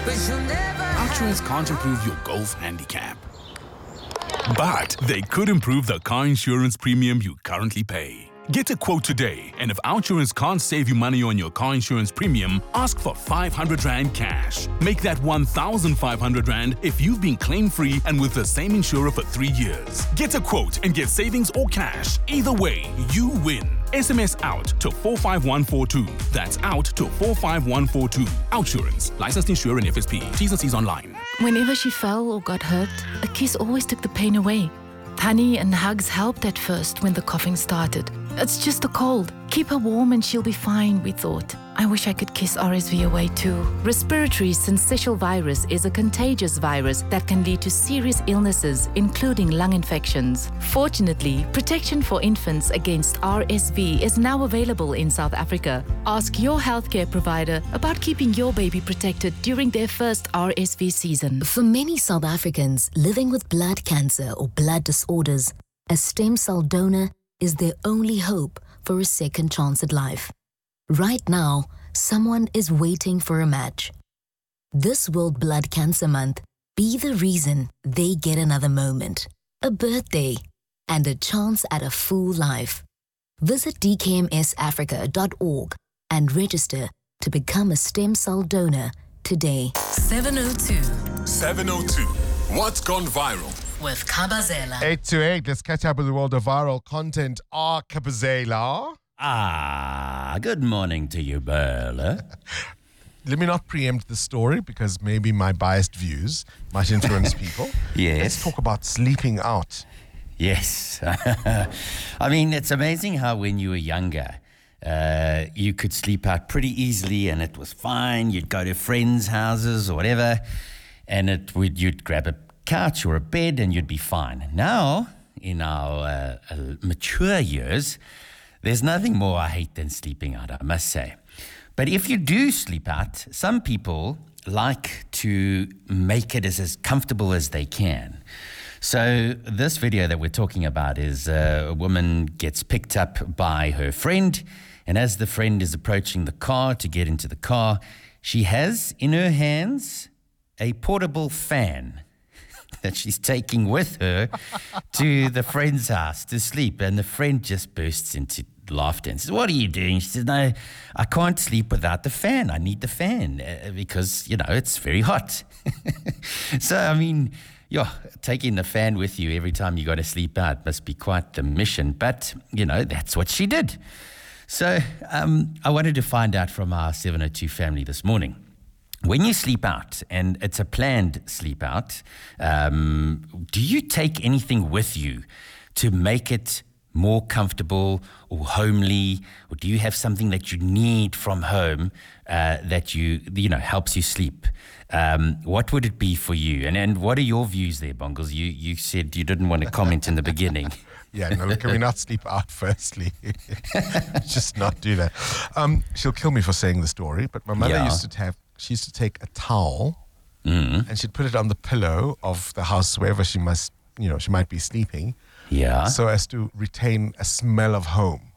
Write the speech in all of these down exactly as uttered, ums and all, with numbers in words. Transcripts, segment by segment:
Outsurance can't improve your golf handicap, but they could improve the car insurance premium you currently pay. Get a quote today, and if Outsurance can't save you money on your car insurance premium, ask for five hundred rand cash. Make that one thousand five hundred rand if you've been claim-free and with the same insurer for three years. Get a quote and get savings or cash. Either way, you win. S M S out to four five one four two. That's out to four five one four two. Outsurance. Licensed insurer and F S P. T's and C's online. Whenever she fell or got hurt, a kiss always took the pain away. Honey and hugs helped at first when the coughing started. It's just a cold. Keep her warm and she'll be fine, we thought. I wish I could kiss R S V away too. Respiratory syncytial virus is a contagious virus that can lead to serious illnesses, including lung infections. Fortunately, protection for infants against R S V is now available in South Africa. Ask your healthcare provider about keeping your baby protected during their first R S V season. For many South Africans living with blood cancer or blood disorders, a stem cell donor is their only hope for a second chance at life. Right now, someone is waiting for a match. This World Blood Cancer Month, be the reason they get another moment, a birthday, and a chance at a full life. Visit d k m s africa dot org and register to become a stem cell donor today. seven oh two. seven oh two. What's gone viral? With Kabazela. eight to eight, let's catch up with the world of viral content. R. Kabazela. Ah, good morning to you, Berla. Let me not preempt the story because maybe my biased views might influence people. Yes. Let's talk about sleeping out. Yes. I mean, it's amazing how when you were younger, uh, you could sleep out pretty easily and it was fine. You'd go to friends' houses or whatever, and it would you'd grab a couch or a bed and you'd be fine. Now, in our uh, uh, mature years, there's nothing more I hate than sleeping out, I must say. But if you do sleep out, some people like to make it as, as comfortable as they can. So this video that we're talking about is uh, a woman gets picked up by her friend, and as the friend is approaching the car to get into the car, she has in her hands a portable fan that she's taking with her to the friend's house to sleep. And the friend just bursts into laughter and says, "What are you doing?" She says, "No, I can't sleep without the fan. I need the fan uh, because, you know, it's very hot." So, I mean, yeah, taking the fan with you every time you got to sleep out must be quite the mission. But, you know, that's what she did. So um, I wanted to find out from our seven oh two family this morning. When you sleep out, and it's a planned sleep out, um, do you take anything with you to make it more comfortable or homely, or do you have something that you need from home uh, that you you know helps you sleep? Um, what would it be for you? And and what are your views there, Bongles? You you said you didn't want to comment in the beginning. Yeah, no, can we not sleep out firstly? Just not do that. Um, she'll kill me for saying the story, but my mother Yeah. used to have, she used to take a towel Mm. and she'd put it on the pillow of the house wherever she must, you know, she might be sleeping, Yeah. so as to retain a smell of home.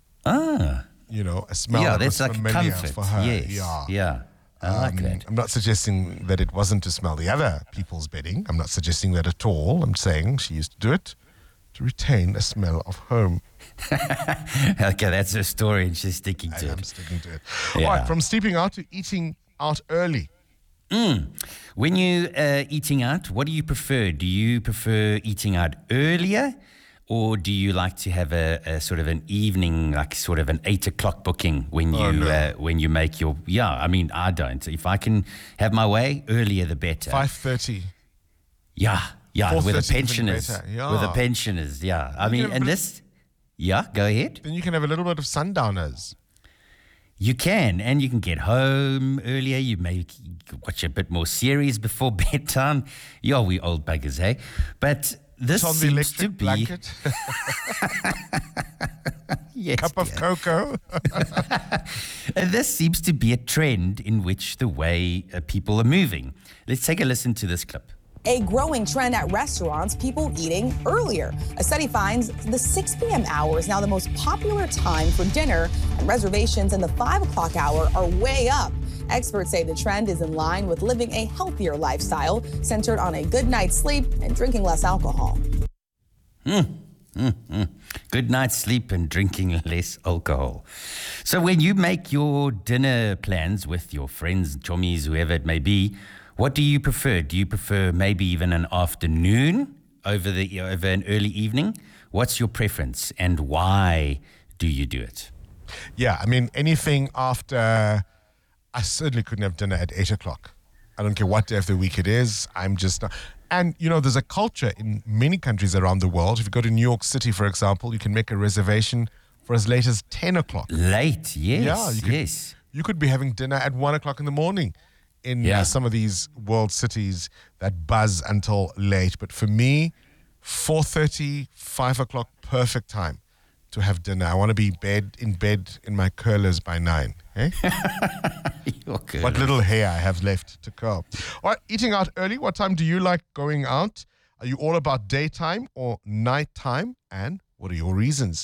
Ah. You know, a smell Yeah, that that's was like familiar comfort. for her. Yes. Yeah. Yeah. I like Um, that. I'm not suggesting that it wasn't to smell the other people's bedding. I'm not suggesting that at all. I'm saying she used to do it to retain a smell of home. Okay, that's her story and she's sticking I to am it. sticking to it. Yeah. All right, from sleeping out to eating out early. Mm. When you uh, eating out, what do you prefer? Do you prefer eating out earlier, or do you like to have a, a sort of an evening, like sort of an eight o'clock booking when you Oh, no. uh, when you make your? Yeah, I mean, I don't. If I can have my way, earlier the better. five thirty. Yeah, yeah, with the four thirty even pensioners, better, yeah. with the pensioners. Yeah, I mean, can and bel- this. Yeah, go ahead. Then you can have a little bit of sundowners. You can, and you can get home earlier. You may watch a bit more series before bedtime. Yeah, we old buggers, eh? But this It's on the seems electric to be blanket. yes, Cup of dear. cocoa. And this seems to be a trend in which the way uh, people are moving. Let's take a listen to this clip. A growing trend at restaurants, people eating earlier. A study finds the six p.m. hour is now the most popular time for dinner, and reservations in the five o'clock hour are way up. Experts say the trend is in line with living a healthier lifestyle centered on a good night's sleep and drinking less alcohol. Mm, mm, mm. Good night's sleep and drinking less alcohol. So when you make your dinner plans with your friends, chommies, whoever it may be, what do you prefer? Do you prefer maybe even an afternoon over the over an early evening? What's your preference and why do you do it? Yeah, I mean, anything after, I certainly couldn't have dinner at eight o'clock. I don't care what day of the week it is. I'm just not. And, you know, there's a culture in many countries around the world. If you go to New York City, for example, you can make a reservation for as late as ten o'clock. Late, yes, yeah, you could, yes. You could be having dinner at one o'clock in the morning in yeah. uh, some of these world cities that buzz until late. But for me, four thirty, five o'clock, perfect time to have dinner. I want to be bed in bed in my curlers by nine. Eh? What little hair I have left to curl. All right, eating out early. What time do you like going out? Are you all about daytime or nighttime? And what are your reasons?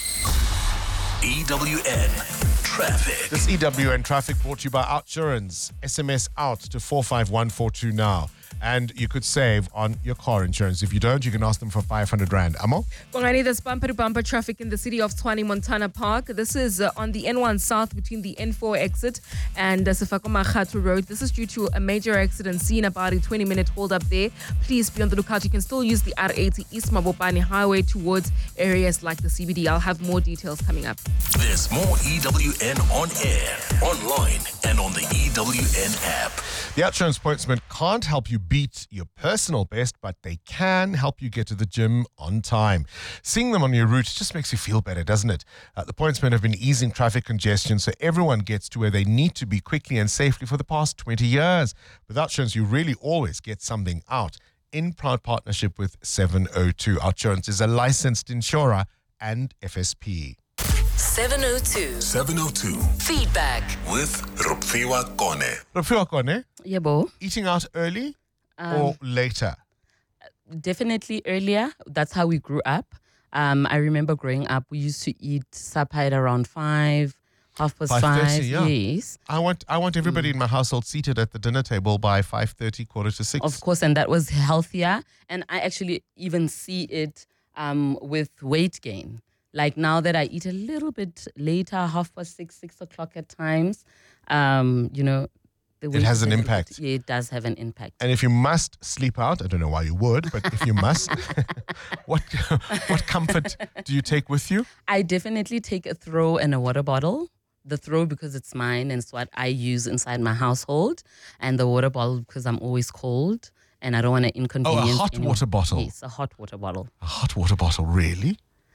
E W N Traffic. This E W N Traffic brought to you by Outsurance. S M S out to four five one four two now. And you could save on your car insurance. If you don't, you can ask them for five hundred rand. Amo? Bongani, there's bumper-to-bumper traffic in the city of Tshwane Montana Park. This is uh, on the N one South between the N four exit and uh, Sefako Makhatho Road. This is due to a major accident seen, about a twenty-minute hold up there. Please be on the lookout. You can still use the R eighty East Mabopane Highway towards areas like the C B D. I'll have more details coming up. There's more E W N on air, online, and on the E W N app. The Outsurance Pointsman can't help you beat your personal best, but they can help you get to the gym on time. Seeing them on your route just makes you feel better, doesn't it? Uh, the Pointsmen have been easing traffic congestion so everyone gets to where they need to be quickly and safely for the past twenty years. With Outsurance, you really always get something out. In proud partnership with seven oh two, Outsurance is a licensed insurer and F S P. seven oh two. seven oh two. Feedback. With Rupfiwa Kone. Rupfiwa Kone? Yeah, Bo. Eating out early Um, or later? Definitely earlier. That's how we grew up. Um, I remember growing up, we used to eat supper at around five, half past five thirty, five. yeah. Yes. I want I want everybody mm. in my household seated at the dinner table by five thirty, quarter to six. Of course, and that was healthier. And I actually even see it um, with weight gain. Like now that I eat a little bit later, half past six, six o'clock at times, um, you know, the it has an bit, impact. Yeah, it does have an impact. And if you must sleep out, I don't know why you would, but if you must, what what comfort do you take with you? I definitely take a throw and a water bottle. The throw because it's mine and it's what I use inside my household, and the water bottle because I'm always cold and I don't want to inconvenience. Oh, a hot anyone. water bottle. Yes, a hot water bottle. A hot water bottle, really?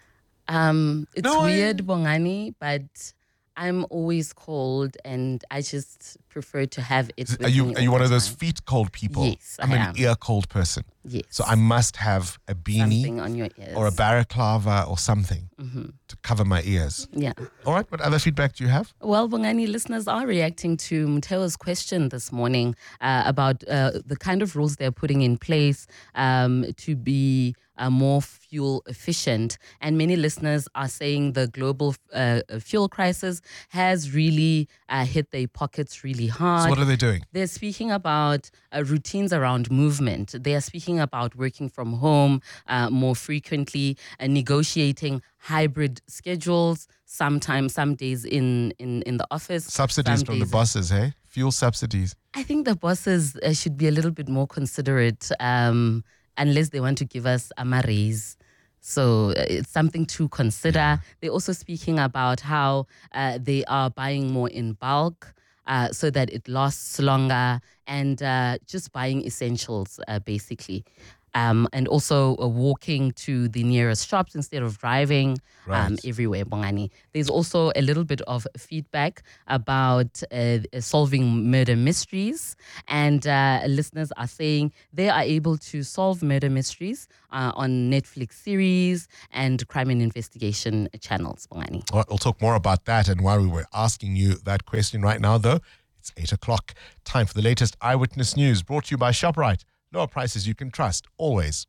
Um, it's No, I- weird, Bongani, but I'm always cold and I just prefer to have it. Is- with Are you me are you all one the of those time. feet cold people? Yes, I'm I an am. ear cold person. Yes. So I must have a beanie Something on your ears. or a balaclava or something Mhm. to cover my ears. Yeah. All right, what other feedback do you have? Well, Bongani, listeners are reacting to Muteo's question this morning uh, about uh, the kind of rules they're putting in place um, to be uh, more fuel efficient. And many listeners are saying the global uh, fuel crisis has really uh, hit their pockets really hard. So what are they doing? They're speaking about uh, routines around movement. They are speaking about working from home uh, more frequently and negotiating hybrid schedules, sometimes some days in, in, in the office. Subsidies some from the days- bosses, hey? Fuel subsidies. I think the bosses uh, should be a little bit more considerate um, unless they want to give us a raise. So uh, it's something to consider. Yeah. They're also speaking about how uh, they are buying more in bulk uh, so that it lasts longer and uh, just buying essentials, uh, basically. Um, and also uh, walking to the nearest shops instead of driving um, Right. everywhere, Bongani. There's also a little bit of feedback about uh, solving murder mysteries. And uh, listeners are saying they are able to solve murder mysteries uh, on Netflix series and crime and investigation channels, Bongani. All right, we'll talk more about that. And while we were asking you that question right now, though, it's eight o'clock. Time for the latest Eyewitness News, brought to you by ShopRite. Lower prices you can trust, always.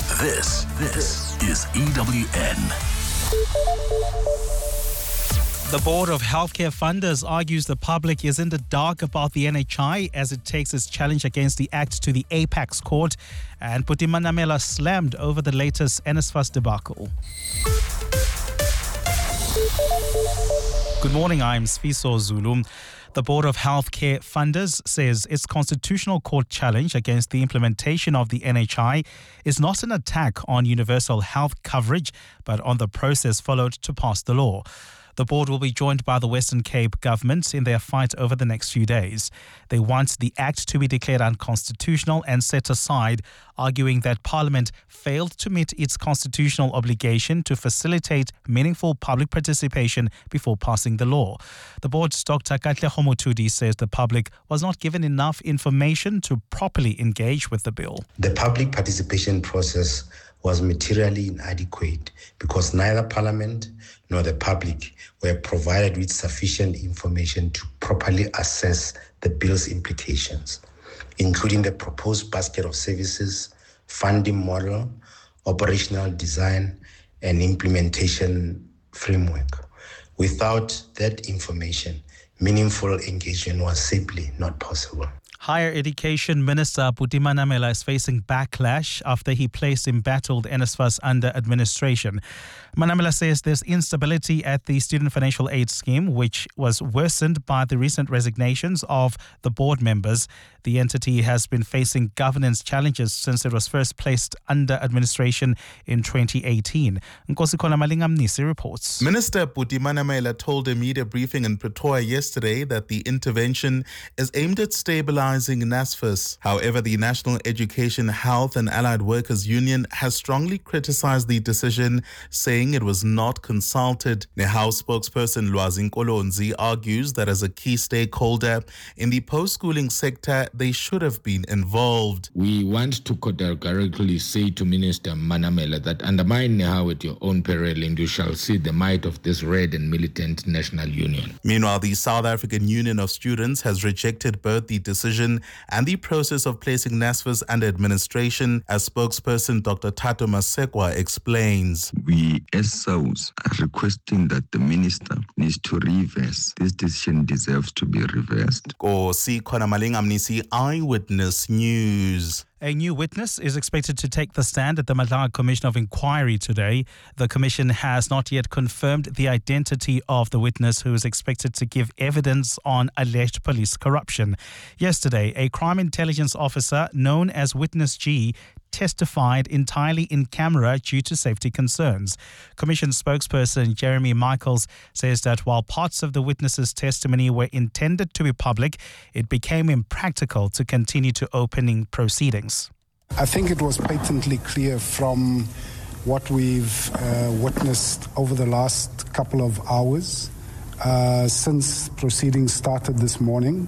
This, this is E W N. The Board of Healthcare Funders argues the public is in the dark about the N H I as it takes its challenge against the Act to the Apex Court, and Puti Manamela slammed over the latest NSFAS debacle. Good morning, I'm Sfiso Zulu. The Board of Healthcare Funders says its constitutional court challenge against the implementation of the N H I is not an attack on universal health coverage, but on the process followed to pass the law. The board will be joined by the Western Cape government in their fight over the next few days. They want the Act to be declared unconstitutional and set aside, arguing that Parliament failed to meet its constitutional obligation to facilitate meaningful public participation before passing the law. The board's Doctor Katleho Motudi says the public was not given enough information to properly engage with the bill. The public participation process was materially inadequate because neither Parliament nor the public were provided with sufficient information to properly assess the bill's implications, including the proposed basket of services, funding model, operational design, and implementation framework. Without that information, meaningful engagement was simply not possible. Higher Education Minister Puti Manamela is facing backlash after he placed embattled NSFAS under administration. Manamela says there's instability at the Student Financial Aid Scheme, which was worsened by the recent resignations of the board members. The entity has been facing governance challenges since it was first placed under administration in twenty eighteen. Nkosikhola Malingamnisi reports. Minister Puti Manamela told a media briefing in Pretoria yesterday that the intervention is aimed at stabilizing NSFAS. However, the National Education, Health and Allied Workers Union has strongly criticized the decision, saying it was not consulted. The House spokesperson Lwazi Nkolonzi argues that as a key stakeholder in the post-schooling sector, they should have been involved. We want to categorically say to Minister Manamela that undermine Nehawu at your own peril and you shall see the might of this red and militant national union. Meanwhile, the South African Union of Students has rejected both the decision and the process of placing NSFAS under administration, as spokesperson Doctor Tato Masekwa explains. We as SAWS are requesting that the minister needs to reverse. This decision deserves to be reversed. Kosi Khona Malingamnisi, Eyewitness News. A new witness is expected to take the stand at the Madlaga Commission of Inquiry today. The commission has not yet confirmed the identity of the witness who is expected to give evidence on alleged police corruption. Yesterday, a crime intelligence officer known as Witness G testified entirely in camera due to safety concerns. Commission spokesperson Jeremy Michaels says that while parts of the witness's testimony were intended to be public, it became impractical to continue to opening proceedings. I think it was patently clear from what we've uh, witnessed over the last couple of hours uh, since proceedings started this morning.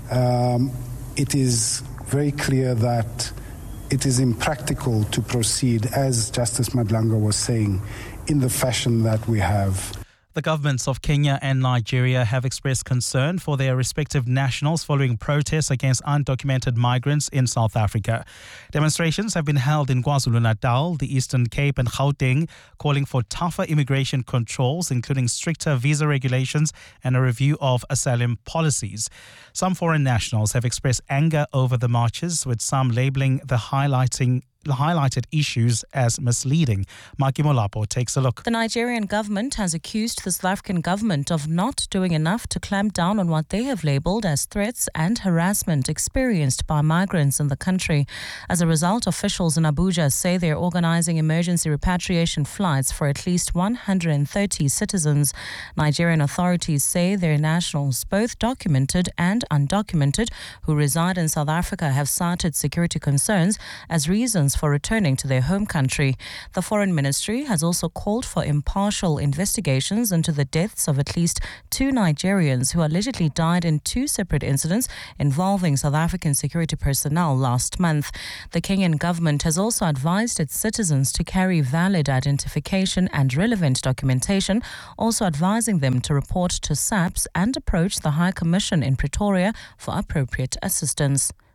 Um, it is very clear that it is impractical to proceed, as Justice Madlanga was saying, in the fashion that we have. The governments of Kenya and Nigeria have expressed concern for their respective nationals following protests against undocumented migrants in South Africa. Demonstrations have been held in KwaZulu-Natal, the Eastern Cape and Gauteng, calling for tougher immigration controls, including stricter visa regulations and a review of asylum policies. Some foreign nationals have expressed anger over the marches, with some labeling the highlighting highlighted issues as misleading. Maki Molapo takes a look. The Nigerian government has accused the South African government of not doing enough to clamp down on what they have labelled as threats and harassment experienced by migrants in the country. As a result, officials in Abuja say they're organising emergency repatriation flights for at least one hundred thirty citizens. Nigerian authorities say their nationals, both documented and undocumented, who reside in South Africa have cited security concerns as reasons for returning to their home country. The Foreign Ministry has also called for impartial investigations into the deaths of at least two Nigerians who allegedly died in two separate incidents involving South African security personnel last month. The Kenyan government has also advised its citizens to carry valid identification and relevant documentation, also advising them to report to SAPS and approach the High Commission in Pretoria for appropriate assistance.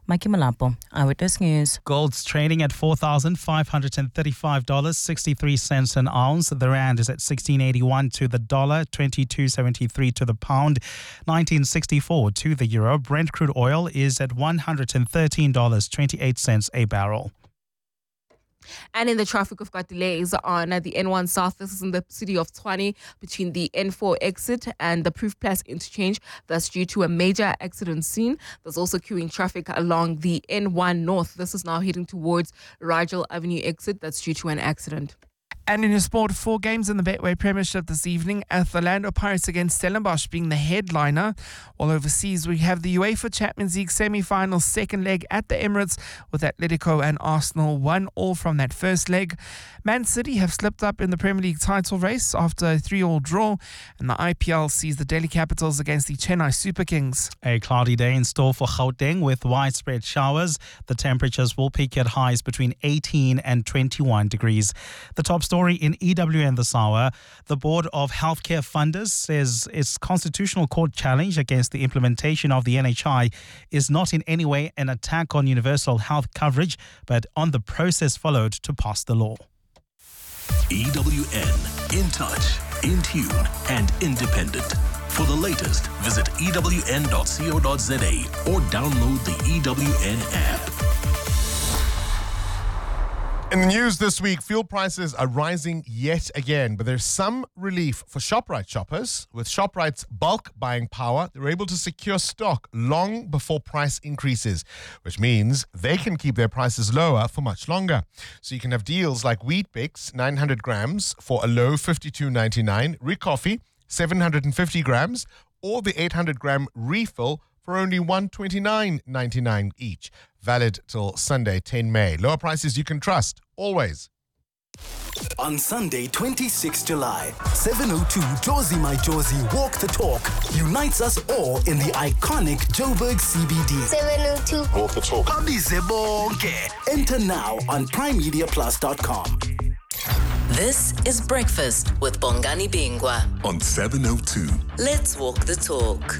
Mikey Malapo, Eyewitness News. Gold's trading at four thousand five hundred thirty-five dollars and sixty-three cents an ounce. The rand is at sixteen eighty-one to the dollar, twenty-two seventy-three to the pound, nineteen sixty-four to the euro. Brent crude oil is at one hundred thirteen dollars and twenty-eight cents a barrel. And in the traffic, we've got delays on uh, the N one South. This is in the city of Tshwane between the N four exit and the Proof Plus interchange. That's due to a major accident scene. There's also queuing traffic along the N one North. This is now heading towards Rigel Avenue exit. That's due to an accident. And in your sport, four games in the Betway Premiership this evening, with Orlando Pirates against Stellenbosch being the headliner. While overseas, we have the UEFA Champions League semi-final second leg at the Emirates with Atletico and Arsenal one all from that first leg. Man City have slipped up in the Premier League title race after a three-all draw, and the I P L sees the Delhi Capitals against the Chennai Super Kings. A cloudy day in store for Gauteng with widespread showers. The temperatures will peak at highs between eighteen and twenty-one degrees. The top story in E W N this hour, the Board of Healthcare Funders says its constitutional court challenge against the implementation of the N H I is not in any way an attack on universal health coverage, but on the process followed to pass the law. E W N, in touch, in tune, and independent. For the latest, visit e w n dot co dot z a or download the E W N app. In the news this week, fuel prices are rising yet again, but there's some relief for ShopRite shoppers. With ShopRite's bulk buying power, they're able to secure stock long before price increases, which means they can keep their prices lower for much longer. So you can have deals like Wheat Bix, nine hundred grams for a low fifty-two ninety-nine, Rick Coffee, seven hundred fifty grams, or the eight hundred gram refill for only one twenty-nine ninety-nine each. Valid till Sunday, tenth of May. Lower prices you can trust, always. On Sunday, twenty-sixth of July, seven oh two Josie My Josie Walk the Talk unites us all in the iconic Joburg C B D. seven oh two Walk the Talk. Abize bonke. Enter now on prime media plus dot com. This is Breakfast with Bongani Bingwa on seven oh two. Let's walk the talk.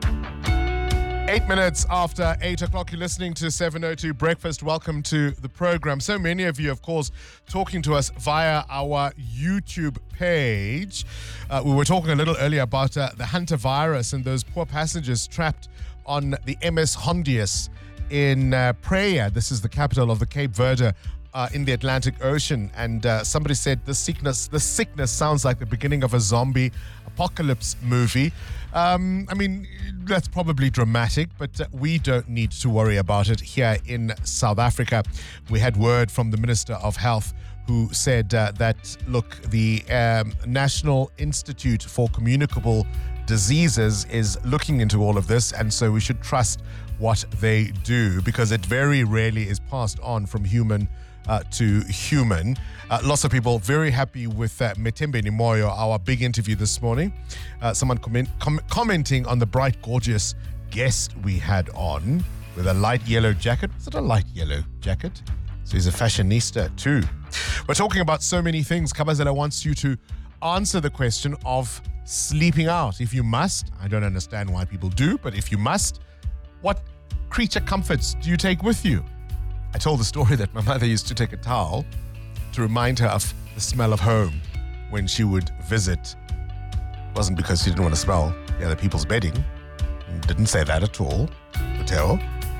Eight minutes after eight o'clock, you're listening to seven oh two Breakfast. Welcome to the program. So many of you, of course, talking to us via our YouTube page. Uh, we were talking a little earlier about uh, the Hunter virus and those poor passengers trapped on the M S Hondius in uh, Praia. This is the capital of the Cape Verde. Uh, in the Atlantic Ocean, and uh, somebody said this sickness, this sickness sounds like the beginning of a zombie apocalypse movie. Um, I mean, that's probably dramatic, but uh, we don't need to worry about it here in South Africa. We had word from the Minister of Health, who said uh, that, look, the um, National Institute for Communicable Diseases is looking into all of this, and so we should trust what they do, because it very rarely is passed on from human Uh, to human. Uh, lots of people very happy with uh, Metembe Nimoyo, our big interview this morning. Uh, someone comment, com- commenting on the bright, gorgeous guest we had on with a light yellow jacket. Was it a light yellow jacket? So he's a fashionista too. We're talking about so many things. Kabazela wants you to answer the question of sleeping out. If you must, I don't understand why people do, but if you must, what creature comforts do you take with you? I told the story that my mother used to take a towel to remind her of the smell of home when she would visit. It wasn't because she didn't want to smell the other people's bedding. Didn't say that at all. Hotel.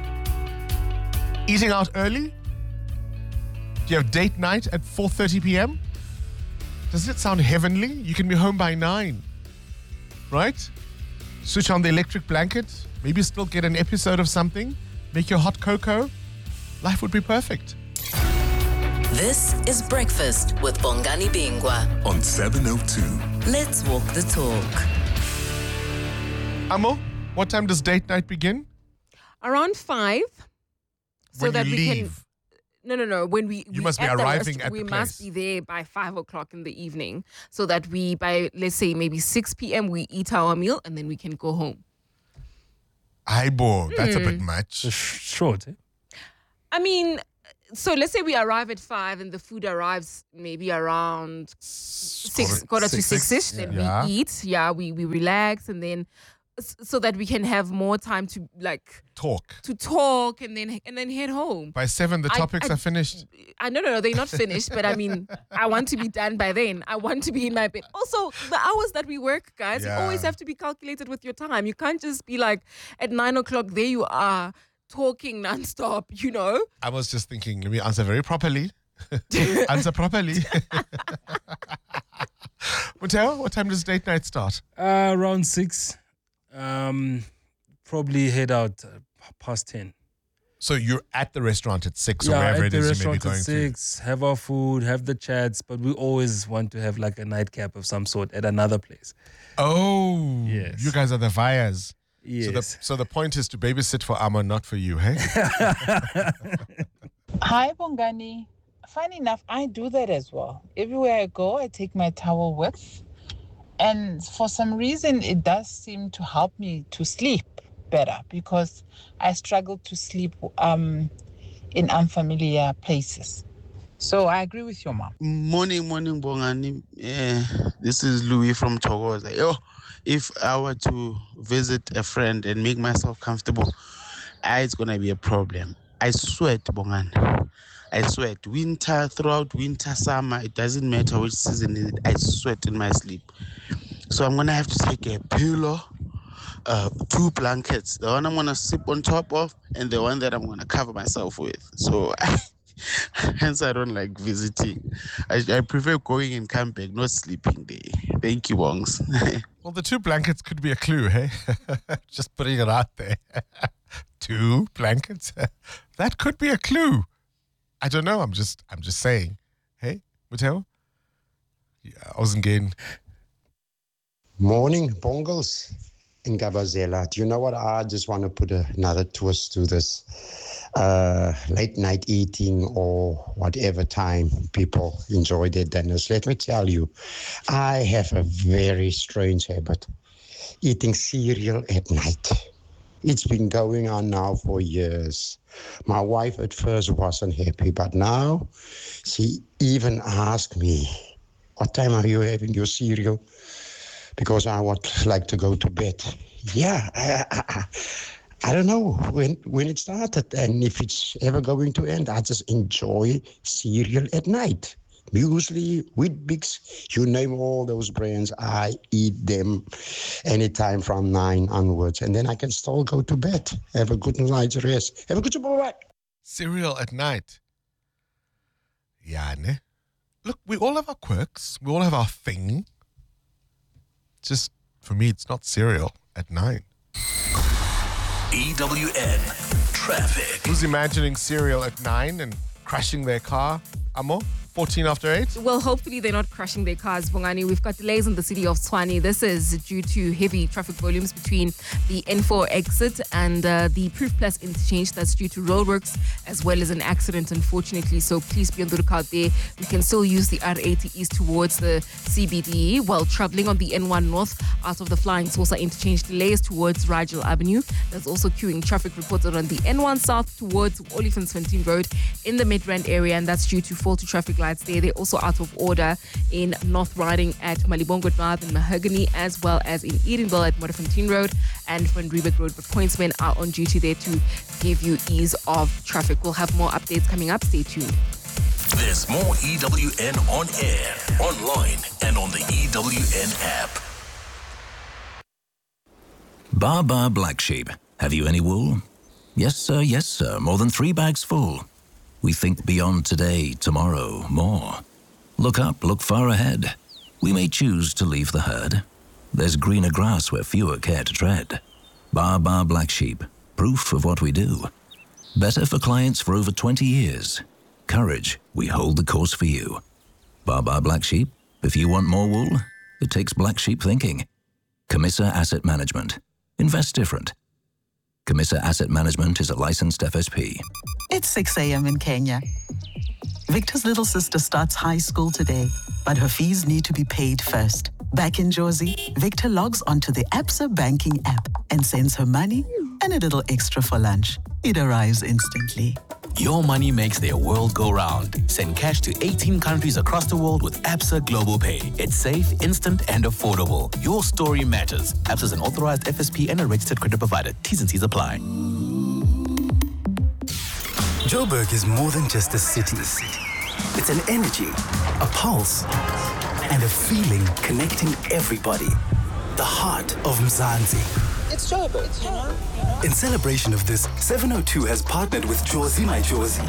Eating out early? Do you have date night at four thirty p.m.? Doesn't it sound heavenly? You can be home by nine. Right? Switch on the electric blanket. Maybe still get an episode of something. Make your hot cocoa. Life would be perfect. This is Breakfast with Bongani Bingwa on seven oh two. Let's walk the talk. Amo, what time does date night begin? Around five. So when that you we leave. can. No, no, no. When we You we, must be at the arriving rest- at we the must place. be there by five o'clock in the evening, so that we by let's say maybe six p.m. we eat our meal and then we can go home. Aibo, that's a bit Hmm. much. Short, eh? I mean, so let's say we arrive at five and the food arrives maybe around six, Quarter- quarter to six, six-ish. six, Then yeah. we eat. Yeah, we, we relax and then s- so that we can have more time to like Talk. to talk and then and then head home. By seven, the I- topics I- are finished. I no no no they're not finished, but I mean I want to be done by then. I want to be in my bed. Also, the hours that we work, guys, Yeah. you always have to be calculated with your time. You can't just be like at nine o'clock there you are talking nonstop. You know. I was just thinking, let me answer very properly. Answer properly. Mateo, what time does date night start? Uh, around six. Um, probably head out uh, past ten. So you're at the restaurant at six yeah, or wherever at it the is you may be restaurant going at six. Have our food, have the chats, but we always want to have like a nightcap of some sort at another place. to. Oh, Yes. you guys are the Vias. Yes. So the, so the point is to babysit for Amma, not for you, hey? Hi, Bongani. Funny enough, I do that as well. Everywhere I go, I take my towel with. And for some reason, it does seem to help me to sleep better because I struggle to sleep um, in unfamiliar places. So I agree with your mom. Morning, morning, Bongani. Yeah, this is Louis from Togoza. Yo, if I were to visit a friend and make myself comfortable, ah, it's gonna be a problem. I sweat, Bongani. I sweat. Winter, throughout winter, summer, it doesn't matter which season it is. I sweat in my sleep. So I'm gonna have to take a pillow, uh, two blankets, the one I'm gonna sleep on top of, and the one that I'm gonna cover myself with. So hence I don't like visiting. I, I prefer going and come back, not sleeping there. Thank you, Bongs. Well, the two blankets could be a clue, hey? Just putting it out there. Two blankets? That could be a clue. I don't know. I'm just I'm just saying. Hey, Mateo? Yeah, I wasn't getting... Morning, Bongos in Gabazela. Do you know what? I just want to put another twist to this uh, late night eating or whatever time people enjoy their dinners. Let me tell you, I have a very strange habit, eating cereal at night. It's been going on now for years. My wife at first wasn't happy, but now she even asked me, what time are you having your cereal? Because I would like to go to bed. Yeah, I, I, I don't know when when it started and if it's ever going to end. I just enjoy cereal at night. Muesli, Weet-Bix, you name all those brands, I eat them anytime from nine onwards. And then I can still go to bed. Have a good night's rest. Have a good bye. Cereal at night. Yeah, ne? Look, we all have our quirks. We all have our thing. Just, for me, it's not cereal at nine. E W N Traffic. Who's imagining cereal at nine and crashing their car? Amo? fourteen after eight? Well, hopefully they're not crashing their cars, Bongani. We've got delays in the city of Tshwane. This is due to heavy traffic volumes between the N four exit and uh, the Proof Plus interchange. That's due to roadworks as well as an accident, unfortunately. So please be on the lookout there. We can still use the R eighty east towards the C B D while traveling on the N one north out of the Flying Saucer interchange. Delays towards Rigel Avenue. There's also queuing traffic reported on the N one south towards Olifantsfontein Road in the Midrand area, and that's due to faulty traffic lights there. They're also out of order in North Riding at Malibongo North and Mahogany, as well as in Edenville at Modderfontein Road and Van Riebeck Road. But pointsmen are on duty there to give you ease of traffic. We'll have more updates coming up. Stay tuned. There's more E W N on air, online, and on the E W N app. Bar Bar Black Sheep. Have you any wool? Yes, sir, yes, sir. More than three bags full. We think beyond today, tomorrow, more. Look up, look far ahead. We may choose to leave the herd. There's greener grass where fewer care to tread. Bar Bar Black Sheep. Proof of what we do. Better for clients for over twenty years. Courage, we hold the course for you. Bar Bar Black Sheep. If you want more wool, it takes black sheep thinking. Camissa Asset Management. Invest different. Camissa Asset Management is a licensed F S P. It's six a.m. in Kenya. Victor's little sister starts high school today, but her fees need to be paid first. Back in Jozi, Victor logs onto the Absa banking app and sends her money and a little extra for lunch. It arrives instantly. Your money makes their world go round. Send cash to eighteen countries across the world with Absa Global Pay. It's safe, instant, and affordable. Your story matters. Absa is an authorized F S P and a registered credit provider. T's and C's apply. Joburg is more than just a city. It's an energy, a pulse, and a feeling connecting everybody. The heart of Mzansi. It's Joburg, you know? In celebration of this, seven oh two has partnered with Jozi My Jozi